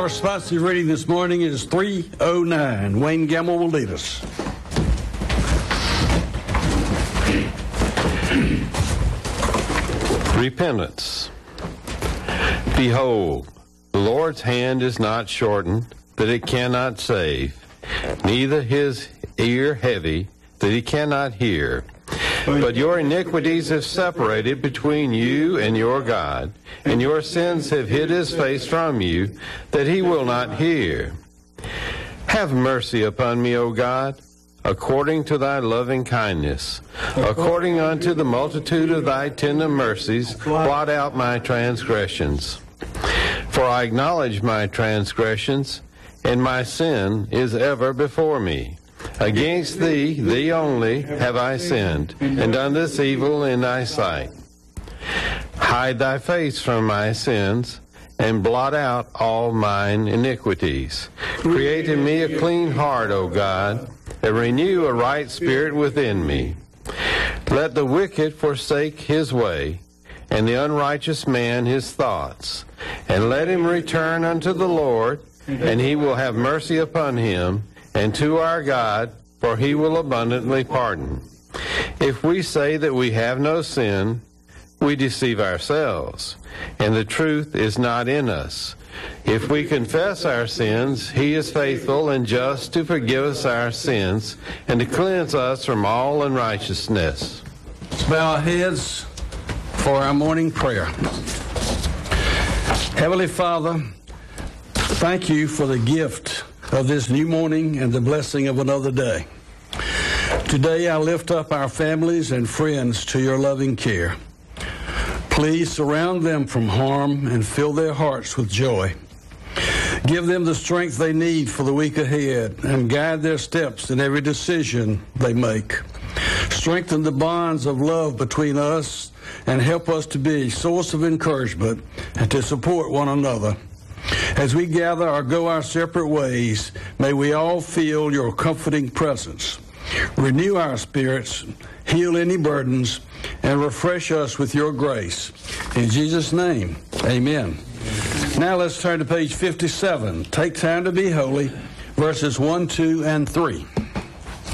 responsive reading this morning is 309. Wayne Gamble will lead us. Repentance. Behold, the Lord's hand is not shortened, that it cannot save, neither his ear heavy, that he cannot hear. But your iniquities have separated between you and your God, and your sins have hid his face from you, that he will not hear. Have mercy upon me, O God, according to thy loving kindness. According unto the multitude of thy tender mercies, blot out my transgressions. For I acknowledge my transgressions, and my sin is ever before me. Against thee, thee only, have I sinned, and done this evil in thy sight. Hide thy face from my sins, and blot out all mine iniquities. Create in me a clean heart, O God, and renew a right spirit within me. Let the wicked forsake his way, and the unrighteous man his thoughts. And let him return unto the Lord, and he will have mercy upon him, and to our God, for he will abundantly pardon. If we say that we have no sin, we deceive ourselves, and the truth is not in us. If we confess our sins, he is faithful and just to forgive us our sins and to cleanse us from all unrighteousness. Let's bow our heads for our morning prayer. Heavenly Father, thank you for the gift of this new morning and the blessing of another day. Today I lift up our families and friends to your loving care. Please surround them from harm and fill their hearts with joy. Give them the strength they need for the week ahead and guide their steps in every decision they make. Strengthen the bonds of love between us and help us to be a source of encouragement and to support one another. As we gather or go our separate ways, may we all feel your comforting presence. Renew our spirits, heal any burdens, and refresh us with your grace. In Jesus' name, amen. Now let's turn to page 57. Take time to be holy, verses 1, 2, and 3.